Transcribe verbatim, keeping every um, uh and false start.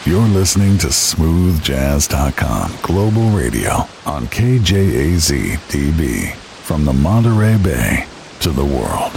You're listening to smooth jazz dot com Global Radio on K J A Z T B. From the Monterey Bay to the world.